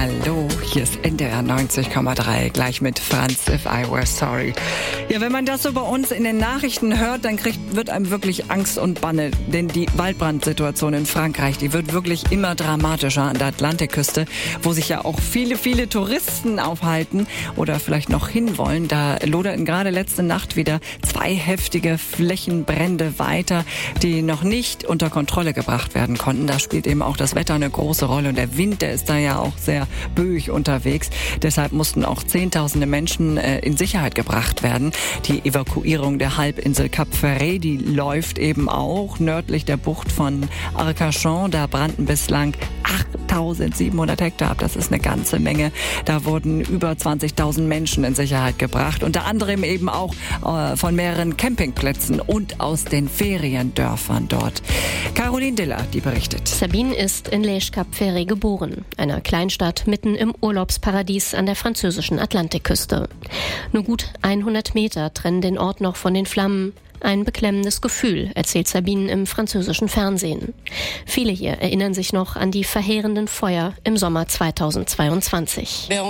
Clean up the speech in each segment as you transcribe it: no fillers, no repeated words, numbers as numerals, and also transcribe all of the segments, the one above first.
Hallo, hier ist NDR 90,3, gleich mit Franz, If I Were Sorry. Ja, wenn man das so bei uns in den Nachrichten hört, dann wird einem wirklich Angst und Bange. Denn die Waldbrandsituation in Frankreich, die wird wirklich immer dramatischer an der Atlantikküste, wo sich ja auch viele, viele Touristen aufhalten oder vielleicht noch hinwollen. Da loderten gerade letzte Nacht wieder 2 heftige Flächenbrände weiter, die noch nicht unter Kontrolle gebracht werden konnten. Da spielt eben auch das Wetter eine große Rolle und der Wind, der ist da ja auch sehr böig unterwegs. Deshalb mussten auch Zehntausende Menschen in Sicherheit gebracht werden. Die Evakuierung der Halbinsel Cap Ferret, die läuft eben auch nördlich der Bucht von Arcachon. Da brannten bislang 8.700 Hektar ab. Das ist eine ganze Menge. Da wurden über 20.000 Menschen in Sicherheit gebracht. Unter anderem eben auch von mehreren Campingplätzen und aus den Feriendörfern dort. Caroline Diller, die berichtet. Sabine ist in Les Cap Ferret geboren, einer Kleinstadt mitten im Urlaubsparadies an der französischen Atlantikküste. Nur gut 100 Meter trennen den Ort noch von den Flammen. Ein beklemmendes Gefühl, erzählt Sabine im französischen Fernsehen. Viele hier erinnern sich noch an die verheerenden Feuer im Sommer 2022. Wir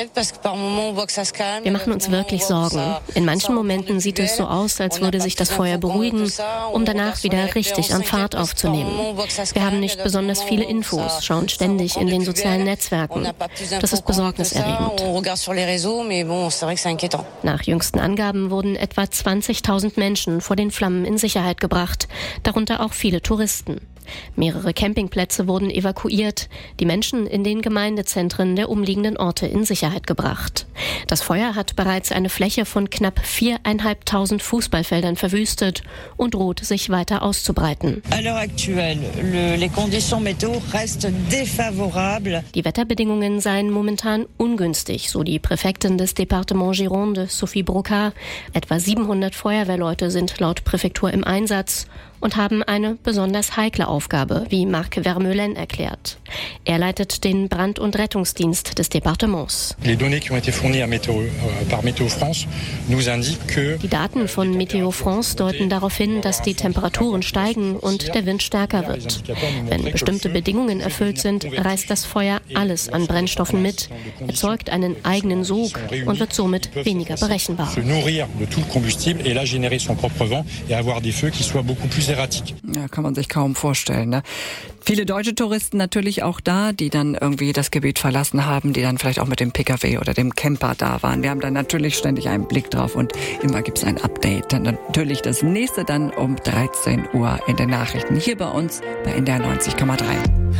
machen uns wirklich Sorgen. In manchen Momenten sieht es so aus, als würde sich das Feuer beruhigen, um danach wieder richtig an Fahrt aufzunehmen. Wir haben nicht besonders viele Infos, schauen ständig in den sozialen Netzwerken. Das ist besorgniserregend. Nach jüngsten Angaben wurden etwa 20.000 Menschen vor den Flammen in Sicherheit gebracht, darunter auch viele Touristen. Mehrere Campingplätze wurden evakuiert, die Menschen in den Gemeindezentren der umliegenden Orte in Sicherheit gebracht. Das Feuer hat bereits eine Fläche von knapp 4.500 Fußballfeldern verwüstet und droht sich weiter auszubreiten. Die Wetterbedingungen seien momentan ungünstig, so die Präfektin des Département Gironde, Sophie Brocard. Etwa 700 Feuerwehrleute sind laut Präfektur im Einsatz und haben eine besonders heikle Aufgabe, wie Marc Vermeulen erklärt. Er leitet den Brand- und Rettungsdienst des Departements. Die Daten von Météo France deuten darauf hin, dass die Temperaturen steigen und der Wind stärker wird. Wenn bestimmte Bedingungen erfüllt sind, reißt das Feuer alles an Brennstoffen mit, erzeugt einen eigenen Sog und wird somit weniger berechenbar. Ja, kann man sich kaum vorstellen, ne? Viele deutsche Touristen natürlich auch da, die dann irgendwie das Gebiet verlassen haben, die dann vielleicht auch mit dem Pkw oder dem Camper da waren. Wir haben dann natürlich ständig einen Blick drauf und immer gibt's ein Update. Dann natürlich das nächste dann um 13 Uhr in den Nachrichten hier bei uns bei NDR 90,3.